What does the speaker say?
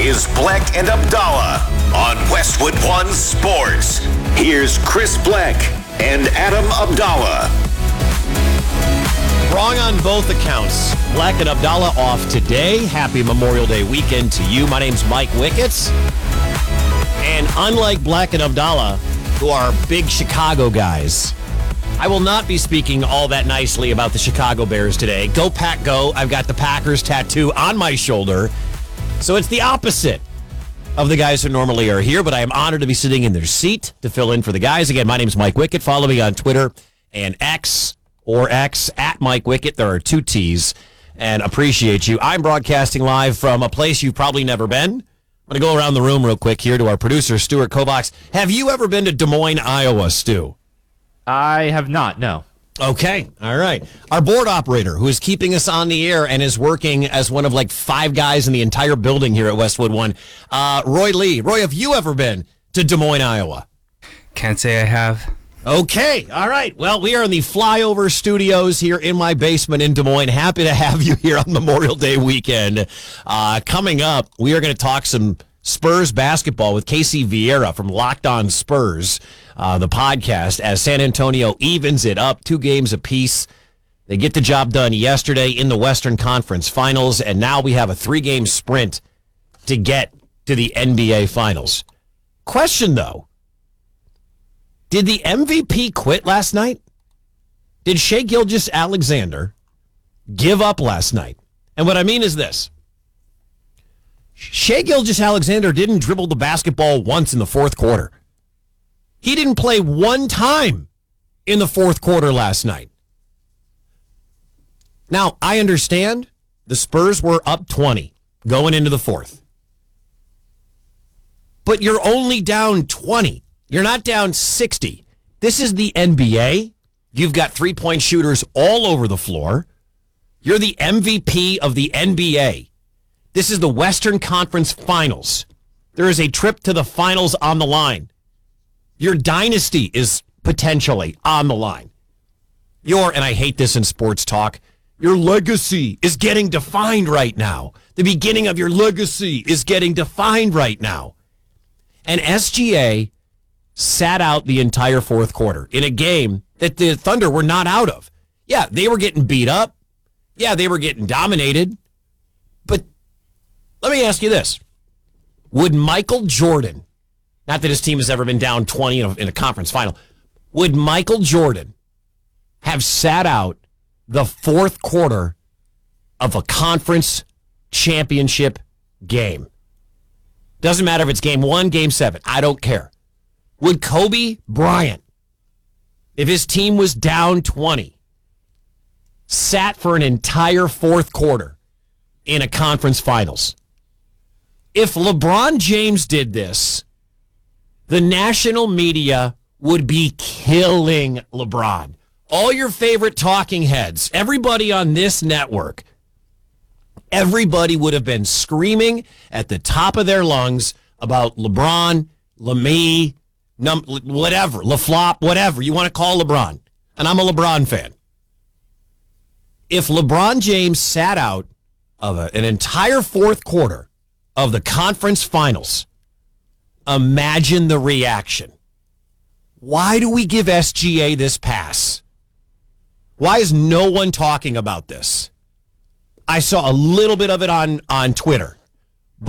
is Bleck and Abdallah on Westwood One Sports. Here's Chris Bleck and Adam Abdallah. Wrong on both accounts. Bleck and Abdallah off today. Happy Memorial Day weekend to you. My name's Mike Wicketts. And unlike Bleck and Abdallah, who are big Chicago guys, I will not be speaking all that nicely about the Chicago Bears today. Go Pack Go. I've got the Packers tattoo on my shoulder. So it's the opposite of the guys who normally are here, but I am honored to be sitting in their seat to fill in for the guys. Again, my name's Mike Wickett. Follow me on Twitter and X at Mike Wickett. There are two T's, and appreciate you. I'm broadcasting live from a place you've probably never been. I'm going to go around the room real quick here to our producer, Stuart Kovacs. Have you ever been to Des Moines, Iowa, Stu? I have not, no. Okay, all right. Our board operator, who is keeping us on the air and is working as one of like five guys in the entire building here at Westwood One, Roy Lee. Roy, have you ever been to Des Moines, Iowa? Can't say I have. Okay, all right. Well, we are in the Flyover Studios here in my basement in Des Moines. Happy to have you here on Memorial Day weekend. Coming up, we are going to talk some Spurs basketball with Casey Vieira from Locked On Spurs, the podcast, as San Antonio evens it up 2 games apiece. They get the job done yesterday in the Western Conference Finals, and now we have a 3-game sprint to get to the NBA Finals. Question, though. Did the MVP quit last night? Did Shai Gilgeous-Alexander give up last night? And what I mean is this. Shai Gilgeous-Alexander didn't dribble the basketball once in the fourth quarter. He didn't play one time in the fourth quarter last night. Now, I understand the Spurs were up 20 going into the fourth. But you're only down 20. You're not down 60. This is the NBA. You've got three-point shooters all over the floor. You're the MVP of the NBA. This is the Western Conference Finals. There is a trip to the finals on the line. Your dynasty is potentially on the line. And I hate this in sports talk, your legacy is getting defined right now. The beginning of your legacy is getting defined right now. And SGA sat out the entire fourth quarter in a game that the Thunder were not out of. Yeah, they were getting beat up. Yeah, they were getting dominated. But let me ask you this. Would Michael Jordan, not that his team has ever been down 20 in a conference final, would Michael Jordan have sat out the fourth quarter of a conference championship game? Doesn't matter if it's game 1, game 7. I don't care. Would Kobe Bryant, if his team was down 20, sat for an entire fourth quarter in a conference finals? If LeBron James did this, the national media would be killing LeBron. All your favorite talking heads, everybody on this network, everybody would have been screaming at the top of their lungs about LeBron, LeMee, whatever, LaFlop, whatever you want to call LeBron. And I'm a LeBron fan. If LeBron James sat out of an entire fourth quarter of the conference finals, imagine the reaction. Why do we give SGA this pass? Why is no one talking about this? I saw a little bit of it on Twitter.